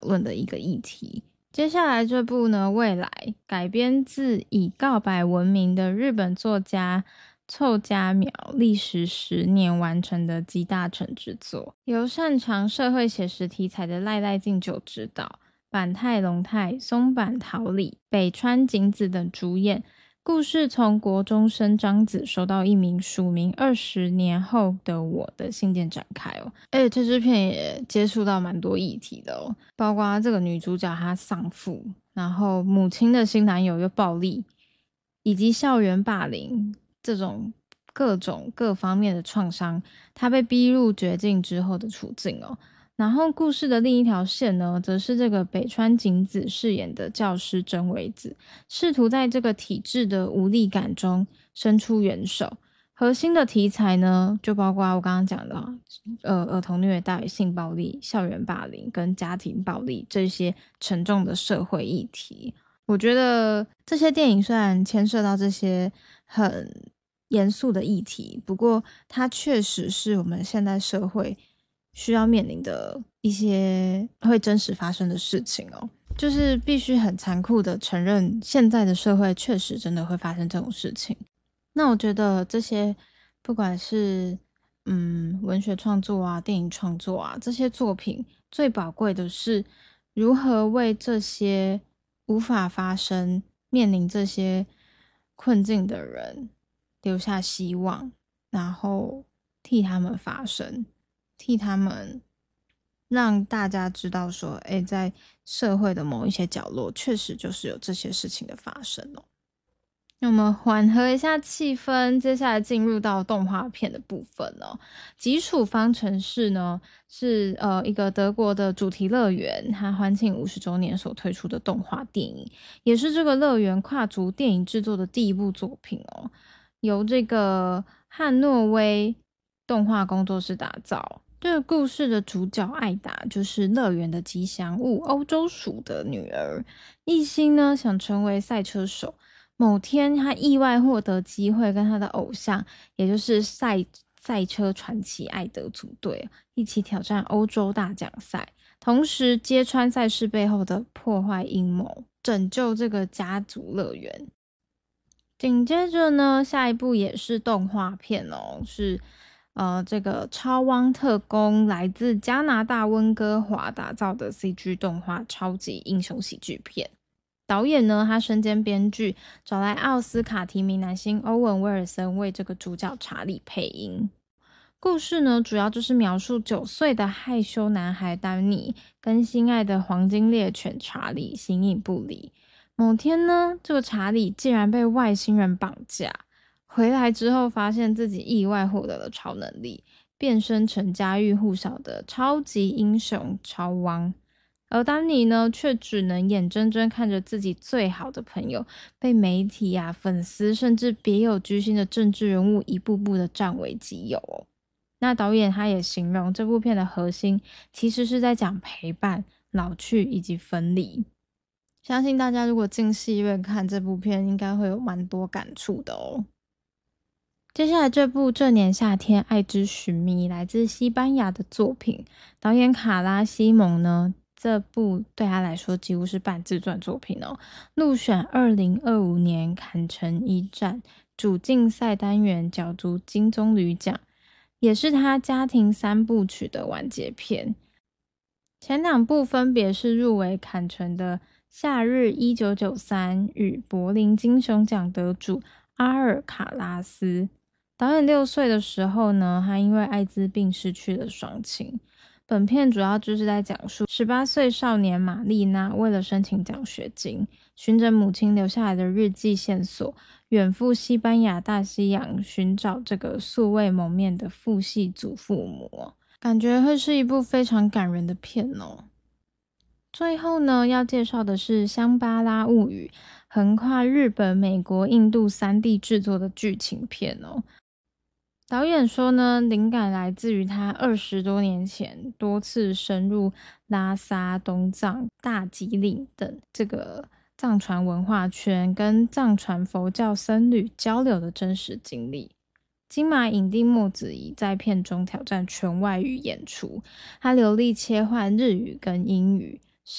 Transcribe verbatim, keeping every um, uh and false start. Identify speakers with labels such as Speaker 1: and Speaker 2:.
Speaker 1: 论的一个议题。接下来这部呢，未来改编自以告白闻名的日本作家凑佳苗历时十年完成的集大成之作，由擅长社会写实题材的赖赖敬久执导，坂太龙太、松坂桃李、北川景子等主演。故事从国中生张子收到一名署名二十年后的我的信件展开哦。而且这支片也接触到蛮多议题的哦，包括这个女主角她丧父，然后母亲的新男友又暴力，以及校园霸凌这种各种各方面的创伤，她被逼入绝境之后的处境哦。然后故事的另一条线呢，则是这个北川景子饰演的教师真唯子，试图在这个体制的无力感中伸出援手。核心的题材呢，就包括我刚刚讲的呃，儿童虐待、性暴力、校园霸凌跟家庭暴力这些沉重的社会议题。我觉得这些电影虽然牵涉到这些很严肃的议题，不过它确实是我们现代社会需要面临的一些会真实发生的事情哦，就是必须很残酷的承认现在的社会确实真的会发生这种事情。那我觉得这些不管是嗯文学创作啊、电影创作啊，这些作品最宝贵的是如何为这些无法发生、面临这些困境的人留下希望，然后替他们发声，替他们让大家知道说，诶，在社会的某一些角落确实就是有这些事情的发生哦。那我们缓和一下气氛，接下来进入到动画片的部分哦。极处方程式呢是呃一个德国的主题乐园，它欢庆五十周年所推出的动画电影，也是这个乐园跨足电影制作的第一部作品哦。由这个汉诺威动画工作室打造。这个故事的主角艾达就是乐园的吉祥物欧洲鼠的女儿，一心呢想成为赛车手。某天，他意外获得机会，跟他的偶像，也就是赛赛车传奇艾德组队，一起挑战欧洲大奖赛，同时揭穿赛事背后的破坏阴谋，拯救这个家族乐园。紧接着呢，下一部也是动画片哦，是呃这个超汪特工来自加拿大温哥华打造的 C G 动画超级英雄喜剧片。导演呢，他身兼编剧，找来奥斯卡提名男星欧文·威尔森为这个主角查理配音。故事呢，主要就是描述九岁的害羞男孩丹尼跟心爱的黄金猎犬查理形影不离。某天呢，这个查理竟然被外星人绑架，回来之后发现自己意外获得了超能力，变身成家喻户晓的超级英雄超汪。而丹尼呢，却只能眼睁睁看着自己最好的朋友被媒体啊、粉丝甚至别有居心的政治人物一步步的占为己有哦。那导演他也形容这部片的核心其实是在讲陪伴、老去以及分离。相信大家如果进戏院看这部片，应该会有蛮多感触的哦。接下来这部这年夏天爱之寻觅来自西班牙的作品，导演卡拉西蒙呢，这部对他来说几乎是半自传作品哦，入选二零二五年坎城一战主竞赛单元角逐金棕榈奖，也是他家庭三部曲的完结篇。前两部分别是入围坎城的夏日一九九三与柏林金熊奖得主阿尔卡拉斯。导演六岁的时候呢，他因为艾滋病失去了双亲。本片主要就是在讲述十八岁少年玛丽娜为了申请奖学金，循着母亲留下来的日记线索，远赴西班牙大西洋寻找这个素未谋面的父系祖父母，感觉会是一部非常感人的片哦。最后呢，要介绍的是《香巴拉物语》，横跨日本、美国、印度三地制作的剧情片哦。导演说呢，灵感来自于他二十多年前多次深入拉萨、东藏、大吉岭等这个藏传文化圈，跟藏传佛教僧侣交流的真实经历。金马影帝莫子仪在片中挑战全外语演出，他流利切换日语跟英语，